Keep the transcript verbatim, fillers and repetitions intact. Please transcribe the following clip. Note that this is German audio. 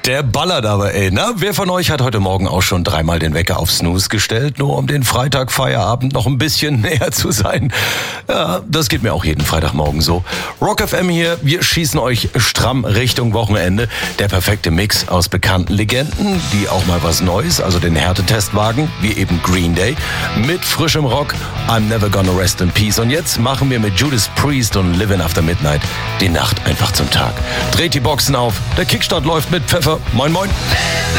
Der ballert aber, ey. Na, wer von euch hat heute Morgen auch schon dreimal den Wecker auf Snooze gestellt, nur um den Freitag-Feierabend noch ein bisschen näher zu sein? Ja, das geht mir auch jeden Freitagmorgen so. Rock F M hier, wir schießen euch stramm Richtung Wochenende. Der perfekte Mix aus bekannten Legenden, die auch mal was Neues, also den Härtetest wagen, wie eben Green Day, mit frischem Rock, I'm Never Gonna Rest in Peace. Und jetzt machen wir mit Judas Priest und Living After Midnight die Nacht einfach zum Tag. Dreht die Boxen auf, der Kickstart läuft mit Pfeffer. Moin, moin.